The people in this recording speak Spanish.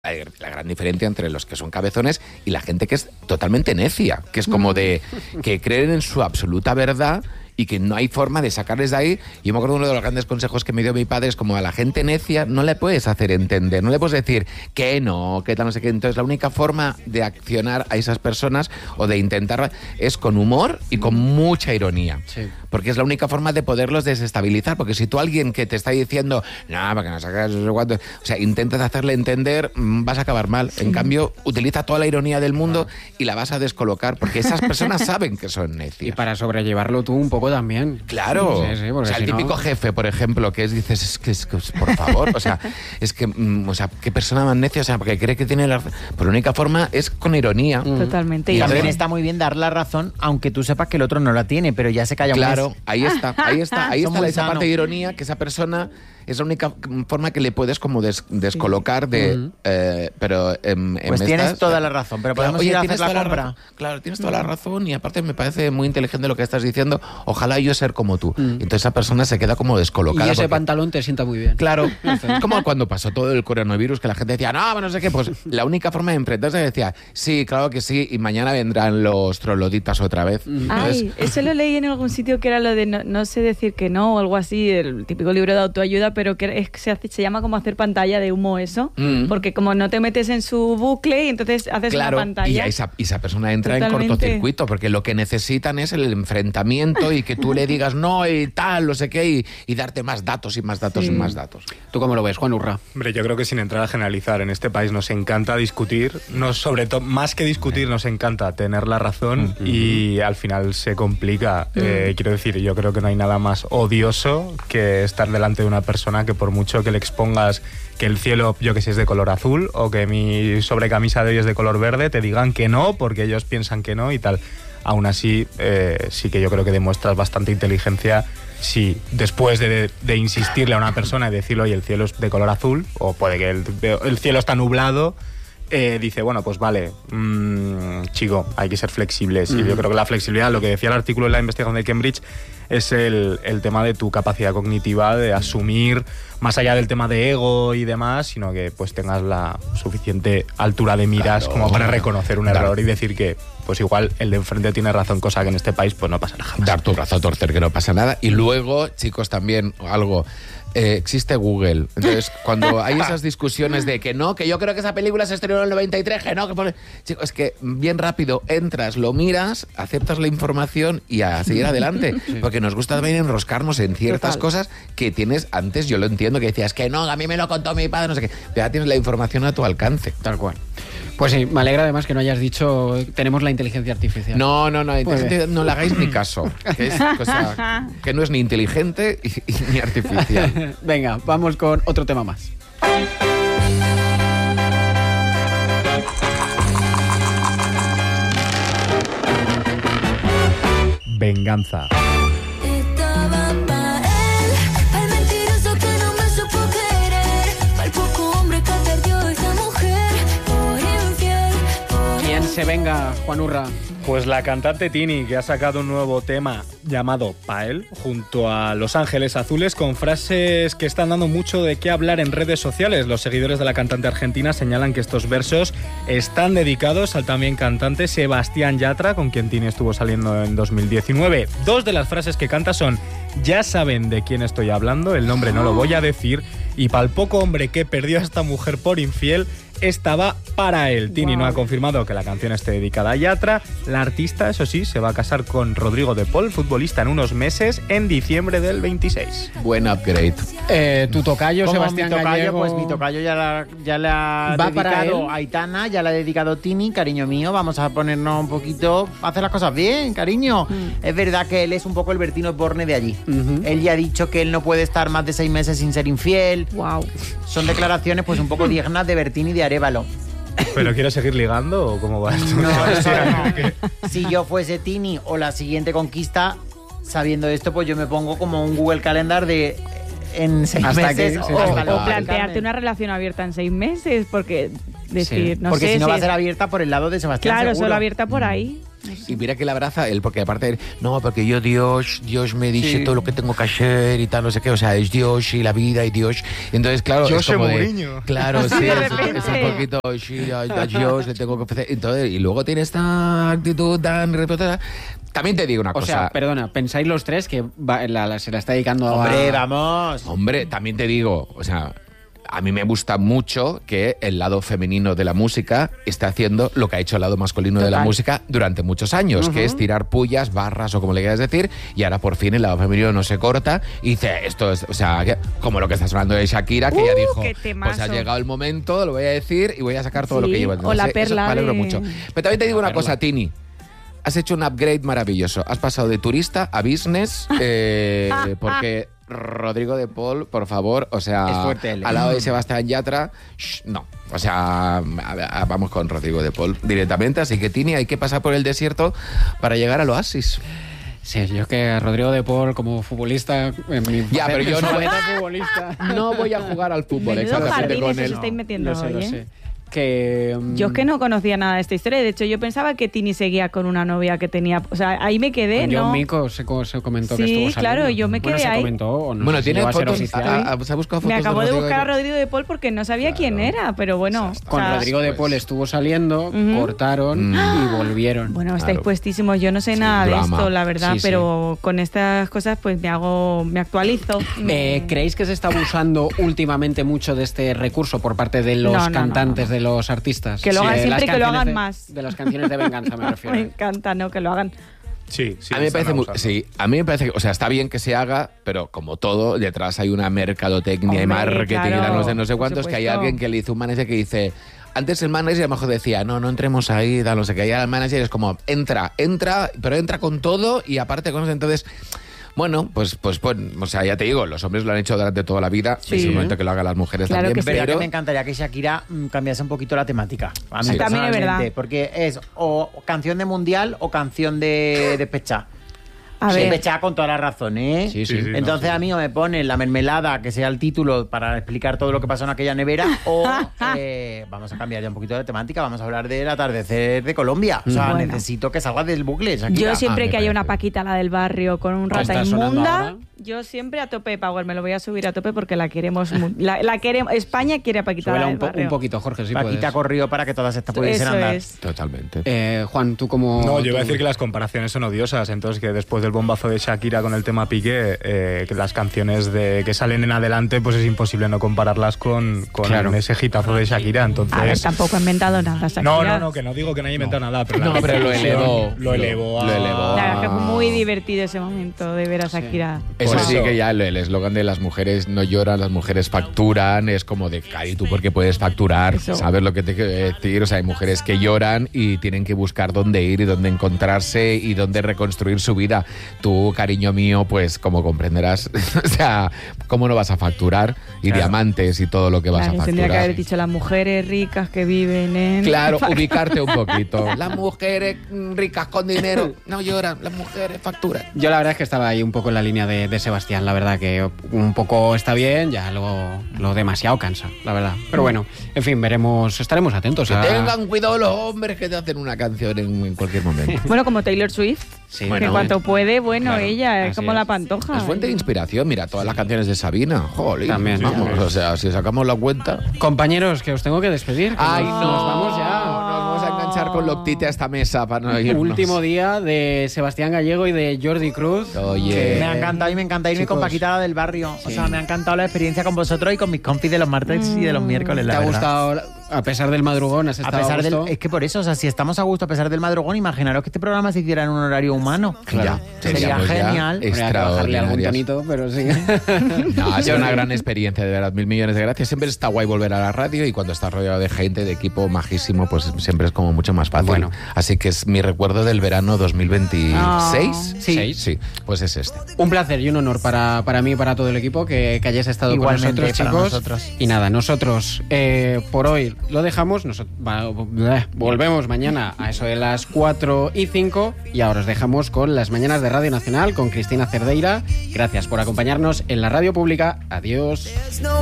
La gran diferencia entre los que son cabezones y la gente que es totalmente necia, que es como de que creen en su absoluta verdad y que no hay forma de sacarles de ahí. Yo me acuerdo uno de los grandes consejos que me dio mi padre es como a la gente necia no le puedes hacer entender, no le puedes decir que no, que tal, no sé qué. Entonces la única forma de accionar a esas personas o de intentar es con humor y con mucha ironía. Sí. Porque es la única forma de poderlos desestabilizar. Porque si tú alguien que te está diciendo, no, para que no sacas no sé cuánto, o sea, intentas hacerle entender, vas a acabar mal. En cambio, utiliza toda la ironía del mundo y la vas a descolocar, porque esas personas saben que son necias. Y para sobrellevarlo tú un poco también. Claro. Sí, O sea, el típico jefe, por ejemplo, que dices, es que por favor, o sea, es que, o sea, qué persona más necia, o sea, porque cree que tiene la... Por la única forma es con ironía. Totalmente. Y también está muy bien dar la razón, aunque tú sepas que el otro no la tiene, pero ya se calla un mes. Claro, ahí está esa parte de ironía, que esa persona es la única forma que le puedes como descolocar de... pero pues tienes toda la razón, pero podemos ir a hacer la compra. Claro, tienes toda la razón y aparte me parece muy inteligente lo que estás diciendo. Ojalá yo ser como tú. Entonces esa persona se queda como descolocada. Y ese pantalón te sienta muy bien. Claro, es como cuando pasó todo el coronavirus, que la gente decía, no sé qué, pues la única forma de enfrentarse decía, sí, claro que sí, y mañana vendrán los troloditas otra vez. Ay, eso lo leí en algún sitio que era lo de no sé decir que no o algo así, el típico libro de autoayuda, pero que se llama como hacer pantalla de humo eso, porque como no te metes en su bucle y entonces haces una pantalla. Y esa persona entra en cortocircuito, porque lo que necesitan es el enfrentamiento y que tú le digas no y tal, no sé qué, y darte más datos y más datos y más datos. ¿Tú cómo lo ves, Juan Urra? Hombre, yo creo que sin entrar a generalizar, en este país nos encanta discutir, sobre todo, más que discutir, nos encanta tener la razón y al final se complica. Quiero decir, yo creo que no hay nada más odioso que estar delante de una persona que por mucho que le expongas que el cielo, yo que sé, es de color azul o que mi sobrecamisa de hoy es de color verde, te digan que no porque ellos piensan que no y tal. Aún así, sí que yo creo que demuestras bastante inteligencia si después de insistirle a una persona y decirle, oye, el cielo es de color azul, o puede que el cielo está nublado, dice, bueno, pues vale, chico, hay que ser flexibles. Y yo creo que la flexibilidad, lo que decía el artículo de la investigación de Cambridge, es el tema de tu capacidad cognitiva de asumir, más allá del tema de ego y demás, sino que pues tengas la suficiente altura de miras como para reconocer un error y decir que pues igual el de enfrente tiene razón, cosa que en este país pues no pasará jamás. Dar tu brazo a torcer, que no pasa nada. Y luego, chicos, también algo... existe Google. Entonces, cuando hay esas discusiones de que no, que yo creo que esa película se estrenó en el 93, que no, que chicos, es que bien rápido entras, lo miras, aceptas la información y a seguir adelante. Porque nos gusta también enroscarnos en ciertas cosas que tienes antes, yo lo entiendo, que decías que no, a mí me lo contó mi padre, no sé qué. Pero ya tienes la información a tu alcance. Tal cual. Pues sí, me alegra además que no hayas dicho tenemos la inteligencia artificial. No, no le hagáis ni caso. Que es cosa que no es ni inteligente ni artificial. Venga, vamos con otro tema más. Venganza. Se venga, Juan Urra. Pues la cantante Tini, que ha sacado un nuevo tema llamado Pael, junto a Los Ángeles Azules, con frases que están dando mucho de qué hablar en redes sociales. Los seguidores de la cantante argentina señalan que estos versos están dedicados al también cantante Sebastián Yatra, con quien Tini estuvo saliendo en 2019. Dos de las frases que canta son: ya saben de quién estoy hablando, el nombre no lo voy a decir, y pa'l poco hombre que perdió a esta mujer por infiel, esta va para él. Tini no ha confirmado que la canción esté dedicada a Yatra. La artista, eso sí, se va a casar con Rodrigo de Paul, futbolista, en unos meses, en diciembre del 26. Buen upgrade. Tu tocayo, Sebastián mi tocayo, Gallego... pues mi tocayo ya le ha dedicado a Aitana, ya le ha dedicado Tini, cariño mío, vamos a ponernos un poquito, a hacer las cosas bien, cariño. Es verdad que él es un poco el Bertino Borne de allí. Él ya ha dicho que él no puede estar más de 6 meses sin ser infiel. Wow. Son declaraciones pues un poco dignas de Bertini y de Arévalo. ¿Pero quieres seguir ligando o cómo va esto? No. Si yo fuese Tini o la siguiente conquista, sabiendo esto, pues yo me pongo como un Google Calendar de en 6 meses. O plantearte una relación abierta en 6 meses, porque decir, no porque sé si no va a ser abierta por el lado de Sebastián. Claro, seguro. solo abierta por ahí. Y mira que la abraza él, porque aparte, no, porque Dios me dice todo lo que tengo que hacer y tal, no sé qué, o sea, es Dios y la vida y Dios. Entonces, claro, yo es como soy de... Mourinho. Claro, sí, de es repente. un poquito, sí, a Dios le tengo que ofrecer. Entonces, y luego tiene esta actitud tan reputada. También te digo una cosa. O sea, perdona, ¿pensáis los tres que se la está dedicando a... Hombre, vamos. Hombre, también te digo, o sea, a mí me gusta mucho que el lado femenino de la música esté haciendo lo que ha hecho el lado masculino de la música durante muchos años, que es tirar pullas, barras o como le quieras decir, y ahora por fin el lado femenino no se corta y dice, esto es, o sea, como lo que está sonando de Shakira, que ya dijo, qué temazo. pues ha llegado el momento, lo voy a decir y voy a sacar todo lo que llevo. O la Entonces, perla eso me alegro de- mucho. Pero también te digo una cosa, Tini. Has hecho un upgrade maravilloso. Has pasado de turista a business porque Rodrigo de Paul, por favor, o sea, Es fuerte él, ¿eh? al lado de Sebastián Yatra, no. O sea, vamos con Rodrigo de Paul directamente. Así que, Tini, hay que pasar por el desierto para llegar al oasis. Sí, yo que a Rodrigo de Paul como futbolista... Ya, pero yo no voy- futbolista. No voy a jugar al fútbol, Menudo exactamente jardines con os él. estáis metiendo Lo sé, hoy, lo ¿eh? sé. Que... Yo es que no conocía nada de esta historia. De hecho, yo pensaba que Tini seguía con una novia que tenía... O sea, ahí me quedé, Con ¿no? John Mico se comentó que Sí, estuvo saliendo. claro, yo me quedé ¿se ahí. comentó o no? Bueno, sé si tiene llegó a ser fotos. oficial. ¿Se ha buscado fotos Me acabo de Rodrigo buscar a Paul? Rodrigo de Paul porque no sabía quién era, pero bueno. o Con sea, Rodrigo de Paul estuvo saliendo, Ujú. cortaron y volvieron. Bueno, estáis Claro. puestísimos. Yo no sé Sí, nada de drama. esto, la verdad, Sí, sí. pero con estas cosas pues me actualizo. ¿Creéis que se está abusando últimamente mucho de este recurso por parte de los No, no, cantantes, no. de los artistas? Que lo hagan De siempre las y que lo canciones hagan de- más. De las canciones de venganza me refiero. Me encanta, ¿no? Que lo hagan. Sí, A mí me parece a mí me parece que, o sea, está bien que se haga, pero como todo, detrás hay una mercadotecnia y Hombre, marketing y claro, tal, no sé por cuántos, que hay supuesto. alguien que le hizo un manager que dice, antes el manager a lo mejor decía, no entremos ahí, tal, no sé qué, y ahora el manager es como, entra, pero entra con todo y aparte con eso, entonces... Bueno, pues, o sea, ya te digo, los hombres lo han hecho durante toda la vida, Sí. es el momento que lo hagan las mujeres Claro también, que Es verdad pero... que me encantaría que Shakira cambiase un poquito la temática. A mí Sí. También es personalmente, verdad. Porque es o canción de mundial o canción de despechá. A ver. Despechá con toda la razón, ¿eh? Sí, sí. Entonces a mí o me ponen la mermelada, que sea el título para explicar todo lo que pasó en aquella nevera, o vamos a cambiar ya un poquito de temática, vamos a hablar del atardecer de Colombia. O sea, Bueno. necesito que salga del bucle, Shakira. Yo siempre me que haya una parece. Paquita, la del barrio, con un ¿Qué rata está sonando inmunda, ahora? yo siempre a tope de Power. Me lo voy a subir a tope porque la queremos. La queremos. España quiere a Paquita, la Súbela del un barrio. poquito, Jorge, si Paquita puedes. corrió para que todas estas pudiesen Eso andar. es. Totalmente. Juan, tú como... No, yo iba a tú- decir que las comparaciones son odiosas, entonces que después del bombazo de Shakira con el tema Piqué, que las canciones que salen en adelante, pues es imposible no compararlas con Claro. ese hitazo de Shakira, A ver, entonces... tampoco he inventado nada. Shakira. No, que no digo que no haya inventado nada, pero No, la pero lo reflexión elevó. Lo elevó. Lo elevó. La verdad es que fue muy divertido ese momento de ver a Shakira. Eso Por sí eso. que ya el eslogan de las mujeres no lloran, las mujeres facturan, es como de, Cari, ¿tú por qué puedes facturar? Eso. ¿Sabes lo que te quiero decir? O sea, hay mujeres que lloran y tienen que buscar dónde ir y dónde encontrarse y dónde reconstruir su vida. Tú, cariño mío, pues como comprenderás, o sea, ¿cómo no vas a facturar? Y diamantes y todo lo que vas Claro, a facturar. tendría que haber dicho las mujeres ricas que viven en... Claro, ubicarte un poquito. Las mujeres ricas con dinero no lloran, las mujeres facturan. Yo la verdad es que estaba ahí un poco en la línea de Sebastián, la verdad que un poco está bien, ya lo demasiado cansa, la verdad. Pero bueno, en fin, estaremos atentos Que a... tengan cuidado los hombres que te hacen una canción en cualquier momento. Bueno, como Taylor Swift, Sí, que bueno, cuanto puede, bueno, claro, ella es así como es. la pantoja. Es fuente de inspiración, mira, todas las canciones de Sabina. Jolín, También, vamos, sí. o sea, si sacamos la cuenta. Compañeros, que os tengo que despedir. que Ay, nos no, vamos ya. nos vamos a enganchar con Loctite a esta mesa para no irnos. Último día de Sebastián Gallego y de Jordi Cruz. Oye. Me ha encantado y me encanta irme Chicos. con Paquita la del barrio. O Sí. sea, me ha encantado la experiencia con vosotros y con mis compis de los martes y de los miércoles, ¿Te la ha verdad. gustado, a pesar del madrugón, has A estado pesar a gusto? es que por eso, o sea, si estamos a gusto a pesar del madrugón, imaginaros que este programa se hiciera en un horario humano. Ya, Sería seríamos ya genial. Habría que bajarle algún extraordinarias. tonito, pero sí. No, ha sido una gran experiencia, de verdad. 1000 millones de gracias. Siempre está guay volver a la radio y cuando estás rodeado de gente, de equipo majísimo, pues siempre es como mucho más fácil. Bueno. Así que es mi recuerdo del verano 2026. Oh. Sí. Sí, pues es este. Un placer y un honor para mí y para todo el equipo que hayáis estado Igualmente, con nosotros, para chicos. nosotros. Y nada, nosotros por hoy lo dejamos. Volvemos mañana a eso de las 4:05 y ahora os dejamos con las mañanas de Radio Nacional con Cristina Cerdeira. Gracias por acompañarnos en la radio pública. Adiós.